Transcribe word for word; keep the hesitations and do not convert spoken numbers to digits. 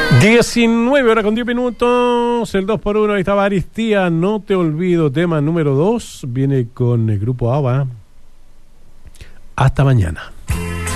diecinueve horas con diez minutos, el dos por uno, ahí estaba Aristía, no te olvido, tema número dos, viene con el grupo ABBA. Hasta mañana.